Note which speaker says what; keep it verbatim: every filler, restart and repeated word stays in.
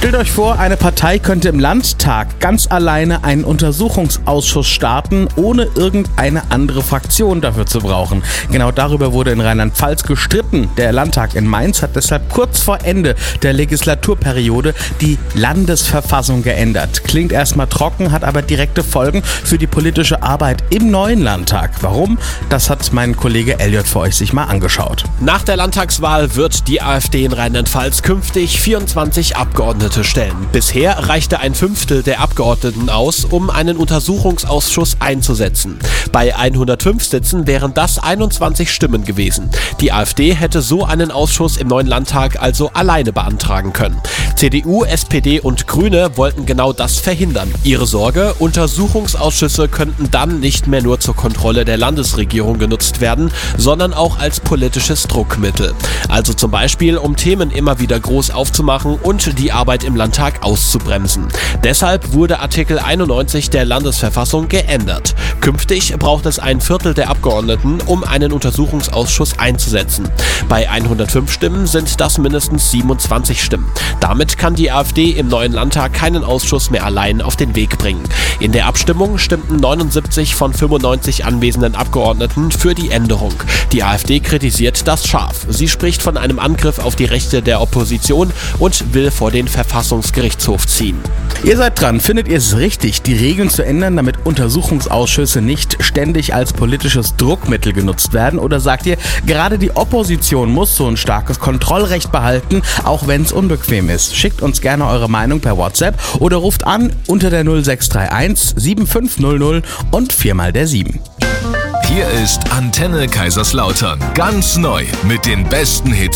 Speaker 1: Stellt euch vor, eine Partei könnte im Landtag ganz alleine einen Untersuchungsausschuss starten, ohne irgendeine andere Fraktion dafür zu brauchen. Genau darüber wurde in Rheinland-Pfalz gestritten. Der Landtag in Mainz hat deshalb kurz vor Ende der Legislaturperiode die Landesverfassung geändert. Klingt erstmal trocken, hat aber direkte Folgen für die politische Arbeit im neuen Landtag. Warum? Das hat mein Kollege Elliot für euch sich mal angeschaut.
Speaker 2: Nach der Landtagswahl wird die AfD in Rheinland-Pfalz künftig vierundzwanzig Abgeordnete stellen. Bisher reichte ein Fünftel der Abgeordneten aus, um einen Untersuchungsausschuss einzusetzen. Bei hundertfünf Sitzen wären das einundzwanzig Stimmen gewesen. Die AfD hätte so einen Ausschuss im neuen Landtag also alleine beantragen können. C D U, S P D und Grüne wollten genau das verhindern. Ihre Sorge: Untersuchungsausschüsse könnten dann nicht mehr nur zur Kontrolle der Landesregierung genutzt werden, sondern auch als politisches Druckmittel. Also zum Beispiel, um Themen immer wieder groß aufzumachen und die Arbeit im Landtag auszubremsen. Deshalb wurde Artikel einundneunzig der Landesverfassung geändert. Künftig braucht es ein Viertel der Abgeordneten, um einen Untersuchungsausschuss einzusetzen. Bei hundertfünf Stimmen sind das mindestens siebenundzwanzig Stimmen. Damit kann die AfD im neuen Landtag keinen Ausschuss mehr allein auf den Weg bringen. In der Abstimmung stimmten neunundsiebzig von fünfundneunzig anwesenden Abgeordneten für die Änderung. Die AfD kritisiert das scharf. Sie spricht von einem Angriff auf die Rechte der Opposition und will vor den Verfassungsgerichtshof ziehen.
Speaker 1: Ihr seid dran. Findet ihr es richtig, die Regeln zu ändern, damit Untersuchungsausschüsse nicht ständig als politisches Druckmittel genutzt werden? Oder sagt ihr, gerade die Opposition muss so ein starkes Kontrollrecht behalten, auch wenn es unbequem ist? Schickt uns gerne eure Meinung per WhatsApp oder ruft an unter der null sechs drei eins sieben fünf null null und viermal der sieben.
Speaker 3: Hier ist Antenne Kaiserslautern. Ganz neu mit den besten Hits